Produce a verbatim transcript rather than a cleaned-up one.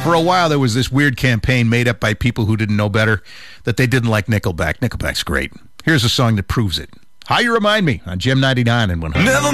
For a while, there was this weird campaign made up by people who didn't know better that they didn't like Nickelback. Nickelback's great. Here's a song that proves it. How You Remind Me on Gem ninety-nine and one hundred. Never